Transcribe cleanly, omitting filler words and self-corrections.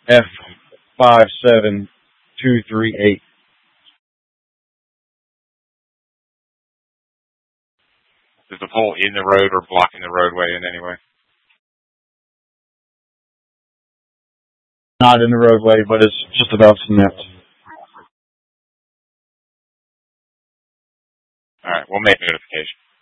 F57238. Is the pole in the road or blocking the roadway in any way? Not in the roadway, but it's just about snipped. All right, we'll make notification.